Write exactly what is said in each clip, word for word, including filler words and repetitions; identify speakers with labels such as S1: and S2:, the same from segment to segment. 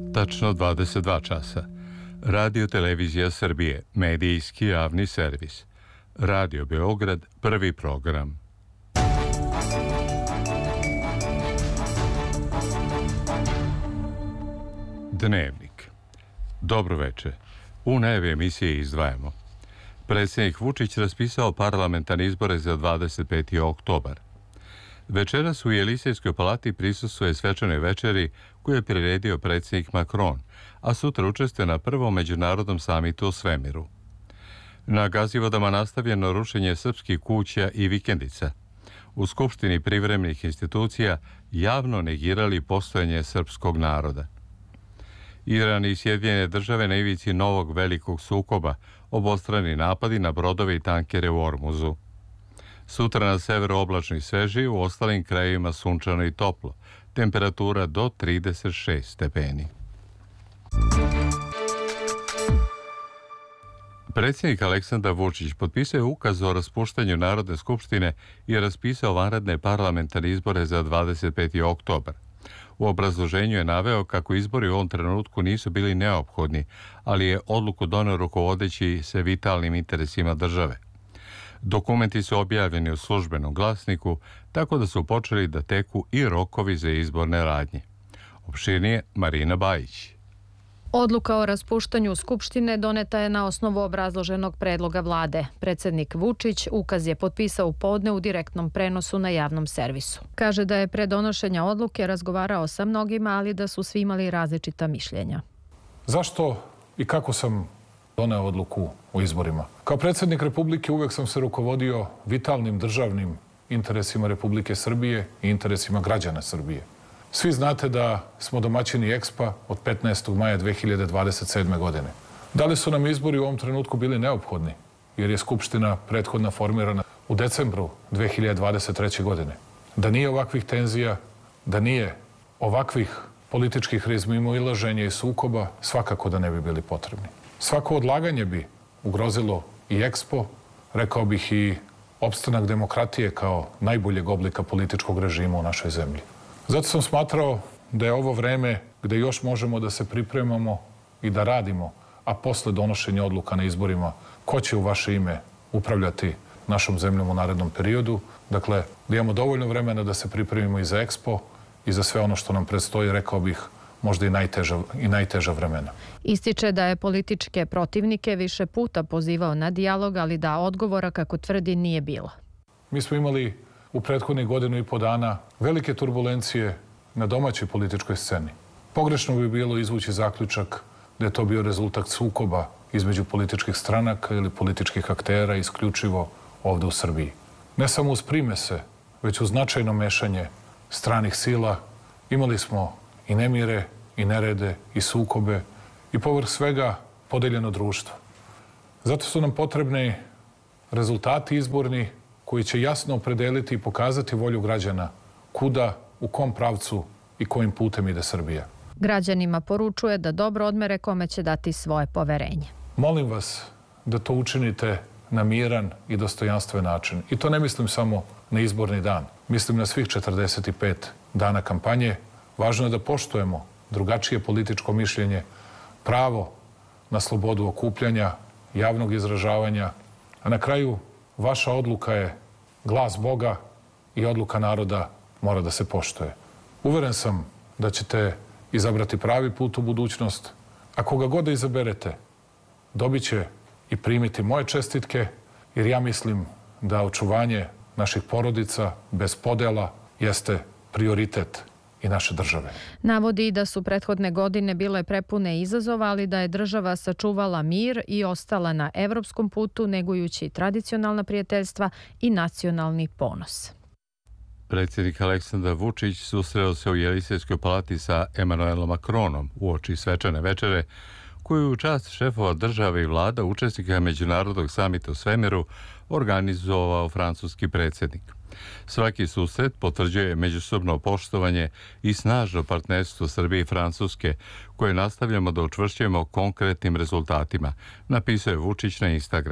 S1: Tačno dvadeset dva časa. Radio Televizija Srbije, medijski javni servis. Radio Beograd, prvi program. Dnevnik. Dobro veče. U najavi emisije izdvajamo. Predsjednik Vučić raspisao parlamentarne izbore za dvadeset peti oktobar. Večeras u Jelisejskoj palati prisustvuje svečanoj večeri koju je priredio predsjednik Macron, a sutra učestvuje na prvom međunarodnom samitu o svemiru. Na Gazivodama nastavljeno rušenje srpskih kuća i vikendica. U Skupštini privremenih institucija javno negirali postojanje srpskog naroda. Iran i Sjedinjene države na ivici novog velikog sukoba, obostrani napadi na brodove i tankere u Ormuzu. Sutra na severu oblačno i sveži, u ostalim krajevima sunčano i toplo. Temperatura do trideset šest stepeni. Predsjednik Aleksandar Vučić potpisao je ukaz o raspuštanju Narodne skupštine i raspisao vanredne parlamentarne izbore za dvadeset peti oktobar. U obrazloženju je naveo kako izbori u ovom trenutku nisu bili neophodni, ali je odluku doneo rukovodeći se vitalnim interesima države. Dokumenti su objavljeni u službenom glasniku, tako da su počeli da teku i rokovi za izborne radnje. Opširnije Marina Bajić.
S2: Odluka o raspuštanju Skupštine doneta je na osnovu obrazloženog predloga vlade. Predsjednik Vučić ukaz je potpisao u podne u direktnom prenosu na javnom servisu. Kaže da je pre donošenja odluke razgovarao sa mnogima, ali da su svi imali različita mišljenja.
S3: Zašto i kako sam doneo odluku o izborima? Kao predsjednik Republike uvek sam se rukovodio vitalnim državnim interesima Republike Srbije i interesima građana Srbije. Svi znate da smo domaćini Ekspa od petnaestog maja dve hiljade dvadeset sedme. godine. Da li su nam izbori u ovom trenutku bili neophodni? Jer je Skupština prethodna formirana u decembru dve hiljade dvadeset treće. godine. Da nije ovakvih tenzija, da nije ovakvih političkih razmimoilaženja i sukoba, svakako da ne bi bili potrebni. Svako odlaganje bi ugrozilo i Ekspo, rekao bih i opstanak demokratije kao najboljeg oblika političkog režima u našoj zemlji. Zato sam smatrao da je ovo vreme gde još možemo da se pripremamo i da radimo, a posle donošenja odluka na izborima, ko će u vaše ime upravljati našom zemljom u narednom periodu. Dakle, da imamo dovoljno vremena da se pripremimo i za Ekspo i za sve ono što nam predstoji, rekao bih, možda i najteža, i najteža vremena.
S2: Ističe da je političke protivnike više puta pozivao na dijalog, ali da odgovora, kako tvrdi, nije bilo.
S3: Mi smo imali u prethodnih godinu i po dana velike turbulencije na domaćoj političkoj sceni. Pogrešno bi bilo izvući zaključak da je to bio rezultat sukoba između političkih stranaka ili političkih aktera isključivo ovde u Srbiji. Ne samo uz primese, već uz značajno mešanje stranih sila imali smo i nemire, i nerede, i sukobe, i povrh svega podeljeno društvo. Zato su nam potrebni rezultati izborni koji će jasno opredeliti i pokazati volju građana kuda, u kom pravcu i kojim putem ide Srbija.
S2: Građanima poručuje da dobro odmere kome će dati svoje poverenje.
S3: Molim vas da to učinite na miran i dostojanstven način. I to ne mislim samo na izborni dan. Mislim na svih četrdeset pet dana kampanje. Važno je da poštujemo drugačije političko mišljenje, pravo na slobodu okupljanja, javnog izražavanja, a na kraju vaša odluka je glas Boga i odluka naroda mora da se poštuje. Uveren sam da ćete izabrati pravi put u budućnost, a koga god da izaberete, dobit će i primiti moje čestitke, jer ja mislim da očuvanje naših porodica bez podela jeste prioritet i naše države.
S2: Navodi da su prethodne godine bile prepune izazova, ali da je država sačuvala mir i ostala na evropskom putu, negujući tradicionalna prijateljstva i nacionalni ponos.
S1: Predsjednik Aleksandar Vučić susreo se u Jelisejskoj palati sa Emanuelom Macronom uoči svečane večere, koju u čast šefova države i vlada učesnika Međunarodnog samita o svemiru organizovao francuski predsjednik. Svaki susret potvrđuje međusobno poštovanje i snažno partnerstvo Srbije i Francuske, koje nastavljamo da učvršćujemo konkretnim rezultatima, napisao je Vučić na Instagramu.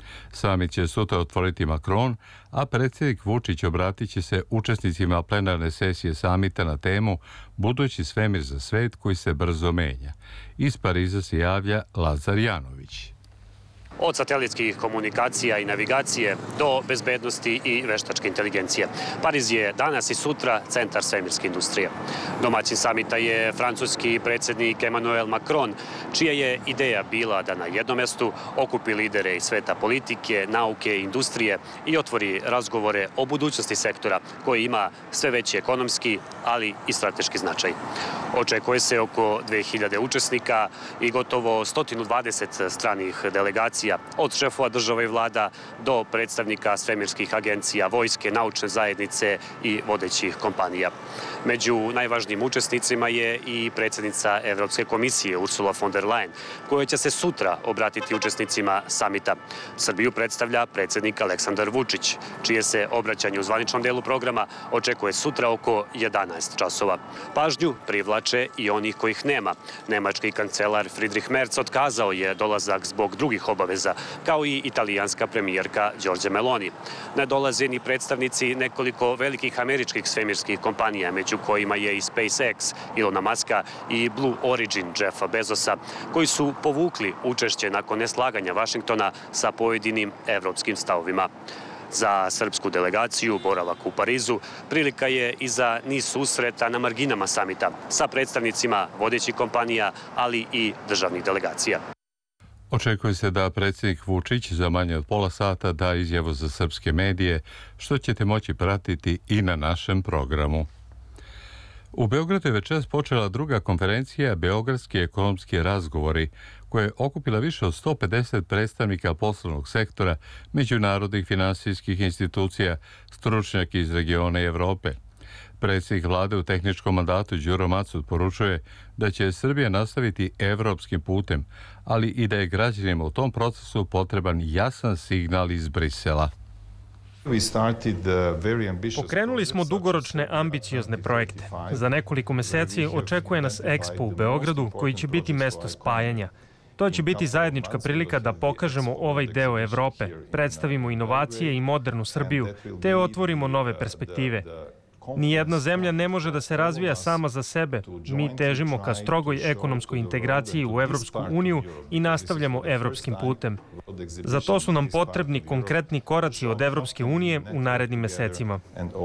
S1: Samit će sutra otvoriti Macron, a predsjednik Vučić obratit će se učesnicima plenarne sesije samita na temu Budući svemir za svet koji se brzo menja. Iz Pariza se javlja Lazar Janović.
S4: Od satelitskih komunikacija i navigacije do bezbednosti i veštačke inteligencije. Pariz je danas i sutra centar svemirske industrije. Domaćin samita je francuski predsjednik Emmanuel Macron, čija je ideja bila da na jednom mjestu okupi lidere iz sveta politike, nauke i industrije i otvori razgovore o budućnosti sektora koji ima sve veći ekonomski, ali i strateški značaj. Očekuje se oko dve hiljade učesnika i gotovo sto dvadeset stranih delegacija od šefova država i vlada do predstavnika svemirskih agencija, vojske, naučne zajednice i vodećih kompanija. Među najvažnijim učesnicima je i predsjednica Evropske komisije Ursula von der Leyen, koja će se sutra obratiti učesnicima samita. Srbiju predstavlja predsjednik Aleksandar Vučić, čije se obraćanje u zvaničnom delu programa očekuje sutra oko jedanaest časova. Pažnju privlače i onih kojih nema. Nemački kancelar Friedrich Merz otkazao je dolazak zbog drugih obaveza, kao i italijanska premijerka Giorgia Meloni. Ne dolaze ni predstavnici nekoliko velikih američkih svemirskih kompanija, među kojima je i SpaceX, Ilona Muska i Blue Origin Jeffa Bezosa, koji su povukli učešće nakon neslaganja Vašingtona sa pojedinim evropskim stavovima. Za srpsku delegaciju boravak u Parizu prilika je i za niz susreta na marginama samita sa predstavnicima vodećih kompanija, ali i državnih delegacija.
S1: Očekuje se da predsjednik Vučić za manje od pola sata da izjavu za srpske medije, što ćete moći pratiti i na našem programu. U Beogradu je večeras počela druga konferencija Beogradski ekonomski razgovori, koja je okupila više od sto pedeset predstavnika poslovnog sektora, međunarodnih finansijskih institucija, stručnjaka iz regiona i Evrope. Predsjednik vlade u tehničkom mandatu Đuro Macud poručuje da će Srbija nastaviti evropskim putem, ali i da je građanima u tom procesu potreban jasan signal iz Brisela.
S5: Pokrenuli smo dugoročne ambiciozne projekte. Za nekoliko meseci očekuje nas Expo u Beogradu, koji će biti mesto spajanja. To će biti zajednička prilika da pokažemo ovaj deo Evrope, predstavimo inovacije i modernu Srbiju, te otvorimo nove perspektive. Nijedna zemlja ne može da se razvija sama za sebe. Mi težimo ka strogoj ekonomskoj integraciji u Evropsku uniju i nastavljamo evropskim putem. Za to su nam potrebni konkretni koraci od Evropske unije u narednim mesecima.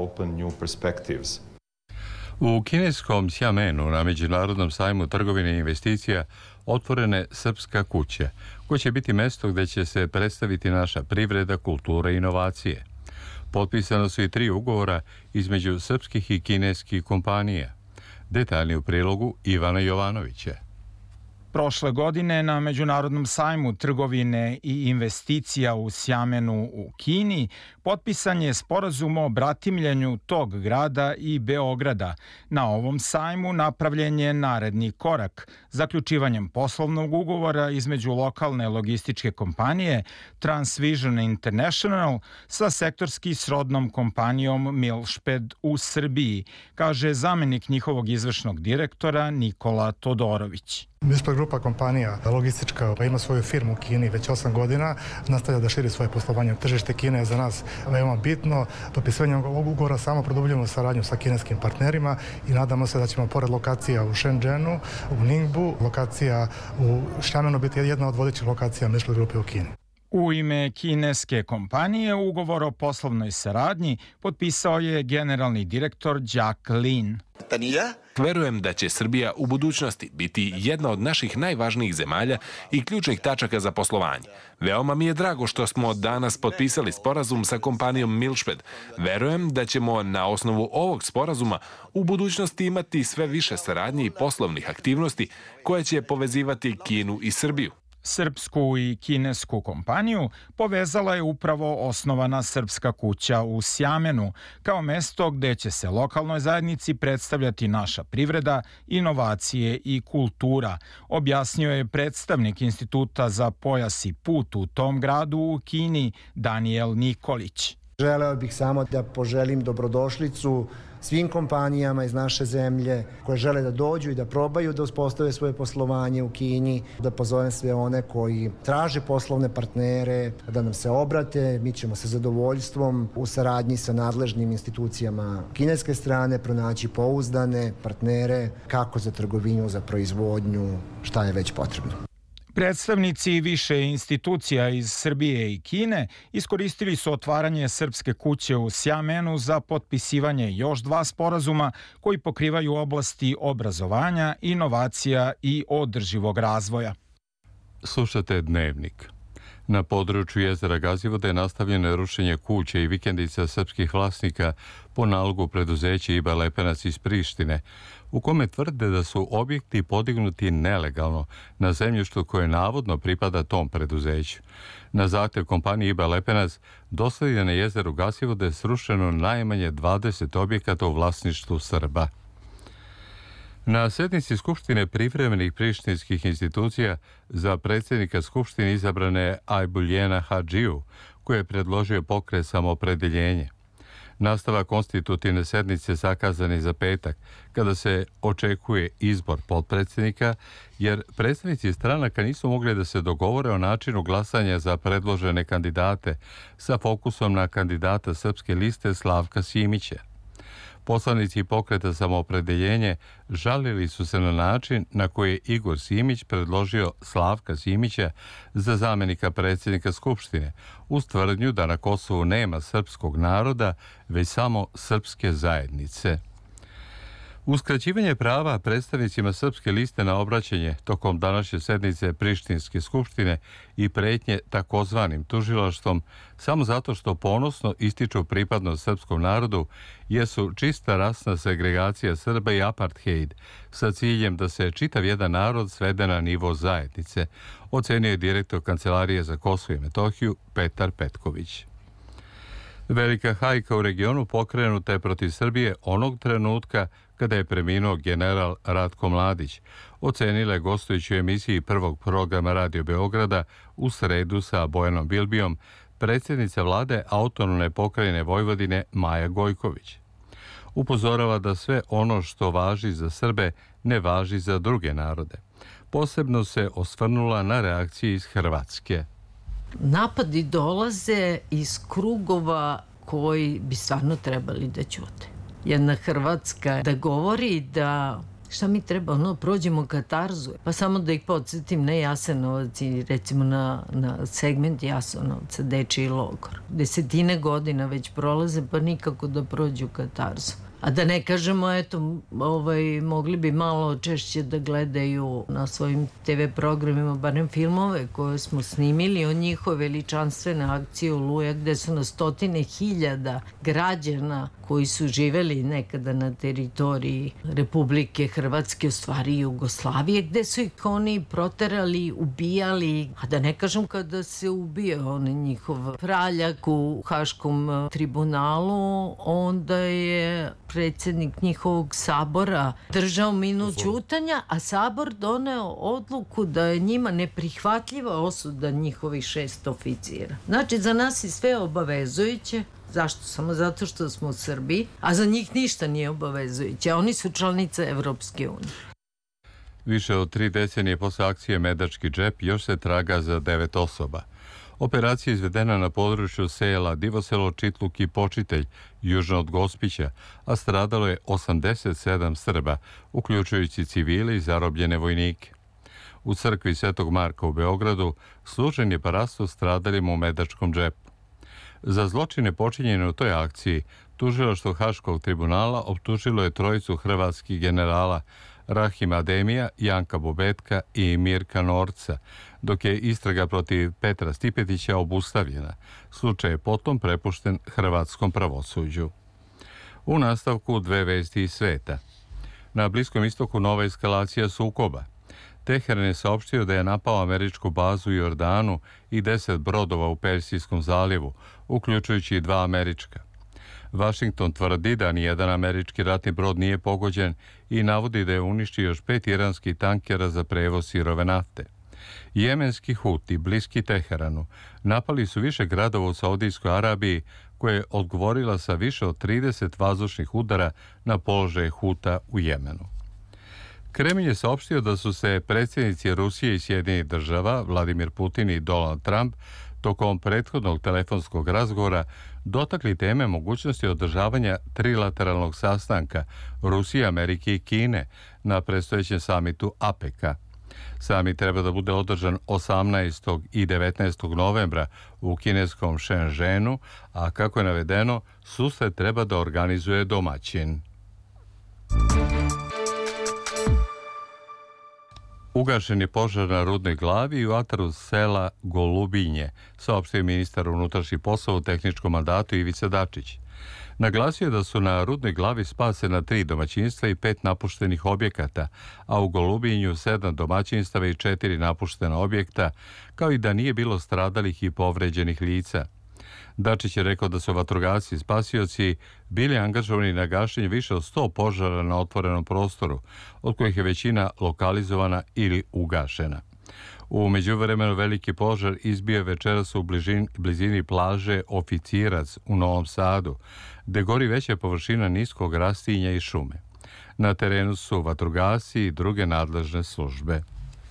S1: U kineskom Xiamenu na Međunarodnom sajmu trgovine i investicija otvorena je Srpska kuća, koja će biti mesto gde će se predstaviti naša privreda, kultura i inovacije. Potpisano su i tri ugovora između srpskih i kineskih kompanija. Detaljni u prilogu Ivana Jovanovića.
S6: Prošle godine na Međunarodnom sajmu trgovine i investicija u Xiamenu u Kini potpisan je sporazum o bratimljenju tog grada i Beograda. Na ovom sajmu napravljen je naredni korak, zaključivanjem poslovnog ugovora između lokalne logističke kompanije Transvision International sa sektorski srodnom kompanijom Milšped u Srbiji, kaže zamenik njihovog izvršnog direktora Nikola Todorović.
S7: Milšped grupa kompanija logistička ima svoju firmu u Kini već osam godina, nastavlja da širi svoje poslovanje. Tržište Kine je za nas veoma bitno. Potpisivanjem ovog ugovora samo produbljujemo saradnju sa kineskim partnerima i nadamo se da ćemo pored lokacija u Shenzhenu, u Ningbu, lokacija u Xiamenu biti jedna od vodećih lokacija Milšped grupe u Kini.
S6: U ime kineske kompanije ugovor o poslovnoj saradnji potpisao je generalni direktor Jack Lin.
S8: Verujem da će Srbija u budućnosti biti jedna od naših najvažnijih zemalja i ključnih tačaka za poslovanje. Veoma mi je drago što smo danas potpisali sporazum sa kompanijom Milšped. Verujem da ćemo na osnovu ovog sporazuma u budućnosti imati sve više saradnje i poslovnih aktivnosti koje će povezivati Kinu i Srbiju.
S6: Srpsku i kinesku kompaniju povezala je upravo osnovana Srpska kuća u Xiamenu, kao mesto gde će se lokalnoj zajednici predstavljati naša privreda, inovacije i kultura, objasnio je predstavnik Instituta za pojas i put u tom gradu u Kini, Daniel Nikolić.
S9: Želeo bih samo da poželim dobrodošlicu svim kompanijama iz naše zemlje koje žele da dođu i da probaju da uspostave svoje poslovanje u Kini, da pozovem sve one koji traže poslovne partnere, da nam se obrate. Mi ćemo sa zadovoljstvom u saradnji sa nadležnim institucijama kineske strane pronaći pouzdane partnere kako za trgovinu, za proizvodnju, šta je već potrebno.
S6: Predstavnici više institucija iz Srbije i Kine iskoristili su otvaranje Srpske kuće u Sjamenu za potpisivanje još dva sporazuma koji pokrivaju oblasti obrazovanja, inovacija i održivog razvoja.
S1: Slušate Dnevnik. Na području jezera Gazivode je nastavljeno rušenje kuće i vikendica srpskih vlasnika po nalogu preduzeća Iba Lepenac iz Prištine, u kome tvrde da su objekti podignuti nelegalno na zemljištu koje navodno pripada tom preduzeću. Na zahtev kompanije Iba Lepenac do sada je na jezeru Gazivode srušeno najmanje dvadeset objekata u vlasništvu Srba. Na sednici Skupštine privremenih prištinskih institucija za predsjednika Skupštine izabrane Ajbuljena Hadžiju, koji je predložio pokret Samoopredeljenje. Nastavak konstitutivne sednice zakazan je za petak, kada se očekuje izbor potpredsjednika, jer predstavnici stranaka nisu mogli da se dogovore o načinu glasanja za predložene kandidate sa fokusom na kandidata Srpske liste Slavka Simića. Poslanici pokreta Samoopredeljenje žalili su se na način na koji je Igor Simić predložio Slavka Simića za zamjenika predsjednika Skupštine, uz tvrdnju da na Kosovu nema srpskog naroda, već samo srpske zajednice. Uskraćivanje prava predstavnicima Srpske liste na obraćanje tokom današnje sednice Prištinske skupštine i pretnje takozvanim tužilaštvom samo zato što ponosno ističu pripadnost srpskom narodu jesu čista rasna segregacija Srba i apartheid sa ciljem da se čitav jedan narod svede na nivo zajednice, ocenio je direktor Kancelarije za Kosovo i Metohiju Petar Petković. Velika hajka u regionu pokrenuta je protiv Srbije onog trenutka kada je preminuo general Ratko Mladić, ocenila je gostujući u emisiji prvog programa Radio Beograda u sredu sa Bojanom Bilbijom predsjednica vlade autonomne pokrajine Vojvodine Maja Gojković. Upozorava da sve ono što važi za Srbe ne važi za druge narode. Posebno se osvrnula na reakcije iz Hrvatske.
S10: Napadi dolaze iz krugova koji bi stvarno trebali da ćute. Jedna Hrvatska da govori da šta mi treba, ono, prođemo katarzu. Pa samo da ih podsjetim na Jasenovac i recimo na, na segment Jasenovca, dečiji logor. Desetine godina već prolaze, pa nikako da prođu katarzu. A da ne kažemo, eto, ovaj, mogli bi malo češće da gledaju na svojim te ve programima, barem filmove koje smo snimili o njihove veličanstvene akcije Oluja, gde su na stotine hiljada građana koji su živeli nekada na teritoriji Republike Hrvatske, u stvari Jugoslavije, gde su ih oni proterali, ubijali, a da ne kažem kada se ubio on njihov praljak u Haškom tribunalu, onda je predsjednik njihovog sabora držao minut ćutanja, a sabor doneo odluku da je njima neprihvatljiva osuda njihovih šest oficira. Znači, za nas je sve obavezujuće. Zašto? Samo zato što smo u Srbiji, a za njih ništa nije obavezujuće, a oni su članice Evropske unije.
S1: Više od tri decenije posle akcije Medački džep još se traga za devet osoba. Operacija je izvedena na području sela Divoselo, Čitluk i Počitelj, južno od Gospića, a stradalo je osamdeset sedam Srba, uključujući civile i zarobljene vojnike. U crkvi Svetog Marka u Beogradu služen je parasto stradalima u Medačkom džepu. Za zločine počinjene u toj akciji tužilaštvo Haškog tribunala optužilo je trojicu hrvatskih generala Rahima Ademija, Janka Bobetka i Mirka Norca, dok je istraga protiv Petra Stipetića obustavljena. Slučaj je potom prepušten hrvatskom pravosuđu. U nastavku dve vesti iz sveta. Na Bliskom istoku nova eskalacija sukoba. Teheran je saopštio da je napao američku bazu u Jordanu i deset brodova u Persijskom zalivu, uključujući i dva američka. Vašington tvrdi da nijedan američki ratni brod nije pogođen i navodi da je uništio još pet iranskih tankera za prevoz sirove nafte. Jemenski Huti, bliski Teheranu, napali su više gradova u Saudijskoj Arabiji, koja je odgovorila sa više od trideset vazdušnih udara na položaje Huta u Jemenu. Kremlj je saopštio da su se predsjednici Rusije i Sjedinjenih država, Vladimir Putin i Donald Trump, tokom prethodnog telefonskog razgovora dotakli teme mogućnosti održavanja trilateralnog sastanka Rusije, Amerike i Kine na predstojećem samitu APEC-a. Samit treba da bude održan osamnaestog i devetnaestog novembra u kineskom Shenzhenu, a kako je navedeno, susret treba da organizuje domaćin. Ugašen je požar na Rudnoj Glavi i u ataru sela Golubinje, saopštio ministar unutrašnjih poslova u tehničkom mandatu Ivica Dačić. Naglasio je da su na Rudnoj Glavi spasena tri domaćinstva i pet napuštenih objekata, a u Golubinju sedam domaćinstava i četiri napuštena objekta, kao i da nije bilo stradalih i povređenih lica. Dačić je rekao da su vatrogasci i spasioci bili angažovani na gašenje više od sto požara na otvorenom prostoru, od kojih je većina lokalizovana ili ugašena. U međuvremenu veliki požar izbio je večeras u bližini, blizini plaže Oficirac u Novom Sadu, gde gori veća površina niskog rastinja i šume. Na terenu su vatrogasci i druge nadležne službe.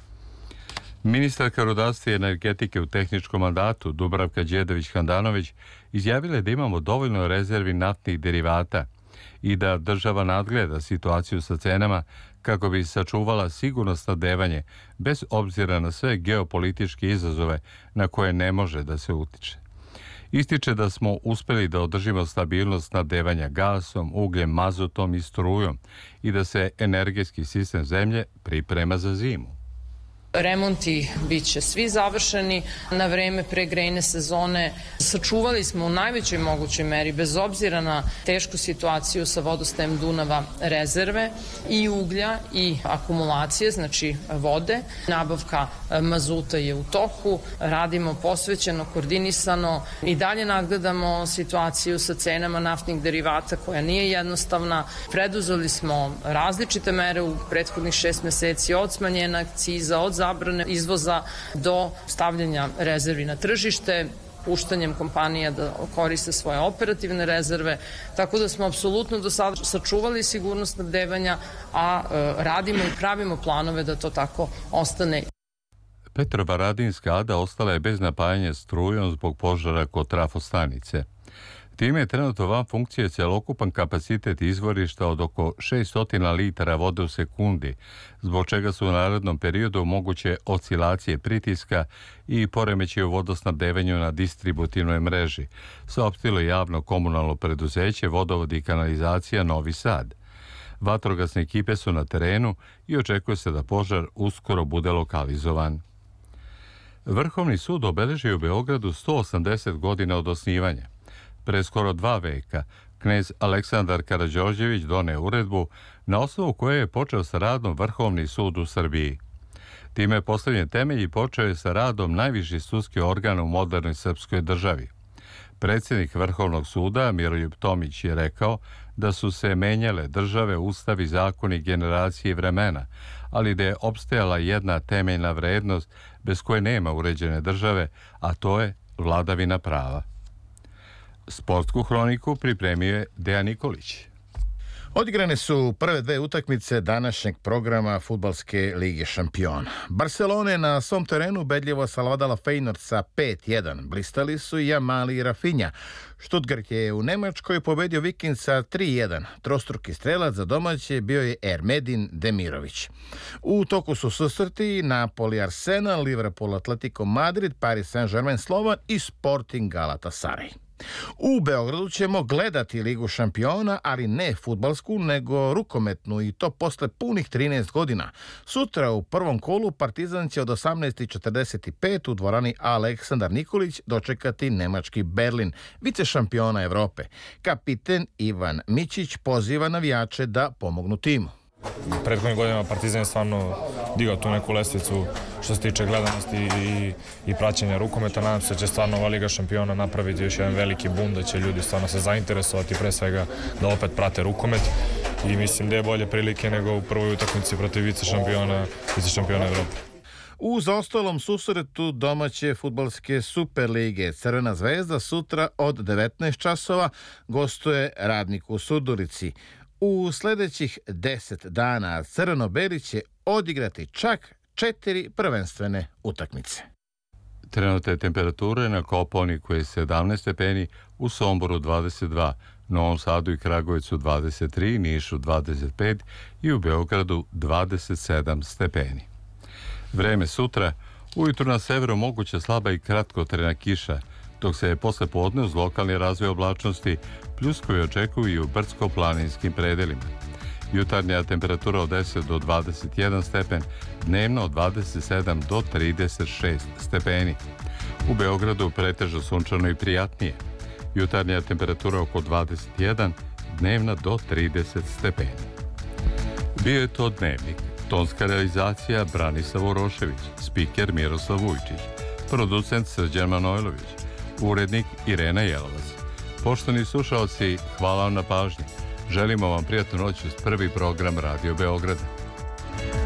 S1: Ministarka rudarstva i energetike u tehničkom mandatu Dubravka Đedović-Handanović izjavila je da imamo dovoljno rezervi naftnih derivata i da država nadgleda situaciju sa cenama kako bi sačuvala sigurno snabdevanje bez obzira na sve geopolitičke izazove na koje ne može da se utiče. Ističe da smo uspeli da održimo stabilnost snabdevanja gasom, ugljem, mazotom i strujom i da se energetski sistem zemlje priprema za zimu.
S11: Remonti bit će svi završeni na vreme pre grejne sezone. Sačuvali smo u najvećoj mogućoj meri, bez obzira na tešku situaciju sa vodostajem Dunava, rezerve i uglja i akumulacije, znači vode. Nabavka mazuta je u toku, radimo posvećeno, koordinisano i dalje nadgledamo situaciju sa cenama naftnih derivata koja nije jednostavna. Preduzeli smo različite mere u prethodnih šest meseci, od smanjenja akciza, od zabrane izvoza do stavljanja rezervi na tržište, puštanjem kompanija da koriste svoje operativne rezerve, tako da smo apsolutno do sada sačuvali sigurnost snabdevanja, a e, radimo i pravimo planove da to tako ostane.
S1: Petrovaradinska Ada ostala je bez napajanja strujom zbog požara kod trafostanice. Time je trenutno van funkcije celokupan kapacitet izvorišta od oko šesto litara vode u sekundi, zbog čega su u narednom periodu moguće oscilacije pritiska i poremećaji u vodosnabdevanju na distributivnoj mreži, saopštilo javno komunalno preduzeće Vodovod i kanalizacija Novi Sad. Vatrogasne ekipe su na terenu i očekuje se da požar uskoro bude lokalizovan. Vrhovni sud obeležio u Beogradu sto osamdeset godina od osnivanja. Pre skoro dva veka, knez Aleksandar Karađorđević doneo uredbu na osnovu koje je počeo sa radom Vrhovni sud u Srbiji. Time je postavljen temelj i počeo je sa radom najviši sudski organ u modernoj srpskoj državi. Predsjednik Vrhovnog suda Miroljub Tomić je rekao da su se menjale države, ustavi, zakoni, generacije i vremena, ali da je opstajala jedna temeljna vrednost bez koje nema uređene države, a to je vladavina prava. Sportsku hroniku pripremio je Dejan Nikolić.
S12: Odigrane su prve dve utakmice današnjeg programa Fudbalske lige šampiona. Barcelona je na svom terenu ubedljivo savladala Feyenoord sa pet jedan. Blistali su Jamal i Rafinha. Stuttgart je u Nemačkoj pobedio Viking sa tri jedan. Trostruki strelac za domaće bio je Ermedin Demirović. U toku su susreti Napoli Arsenal, Liverpool Atletico Madrid, Paris Saint-Germain Slovan i Sporting Galatasaray. U Beogradu ćemo gledati Ligu šampiona, ali ne fudbalsku, nego rukometnu, i to posle punih trinaest godina. Sutra u prvom kolu Partizan će od osamnaest četrdeset pet u dvorani Aleksandar Nikolić dočekati nemački Berlin, vice šampiona Evrope. Kapiten Ivan Mićić poziva navijače da pomognu timu.
S13: Prethodnih godina Partizan je stvarno digao tu neku lestvicu što se tiče gledanosti i, i praćenja rukometa. Nadam se da će stvarno ova Liga šampiona napraviti još jedan veliki bum, da će ljudi stvarno se zainteresovati, pre svega da opet prate rukomet, i mislim da je bolje prilike nego u prvoj utakmici protiv vice šampiona, vice šampiona Evrope.
S12: U zaostalom susretu domaće fudbalske Superlige Crvena zvezda sutra od devetnaest časova gostuje Radnik u Surdulici. U sledećih deset dana Crveno-beli će odigrati čak četiri prvenstvene utakmice.
S1: Trenutne temperature na Kopaoniku je sedamnaest stepeni, u Somboru dvadeset dva, Novom Sadu i Kragujevcu dvadeset tri, Nišu dvadeset pet i u Beogradu dvadeset sedam stepeni. Vreme sutra, ujutru na severu moguća slaba i kratkotrajna kiša, dok se je posle podne uz lokalni razvoj oblačnosti pljuskovi očekuju i u brdsko-planinskim predelima. Jutarnja temperatura od deset do dvadeset jedan stepen, dnevno od dvadeset sedam do trideset šest stepeni. U Beogradu pretežno sunčano i prijatnije. Jutarnja temperatura oko dvadeset jedan, dnevna do trideset stepeni. Bio je to Dnevnik. Tonska realizacija Branislav Urošević, spiker Miroslav Vujčić, producent Srđan Manojlović, urednik Irena Jelovac. Poštovani slušalci, hvala vam na pažnji. Želimo vam prijatnu noć uz prvi program Radio Beograda.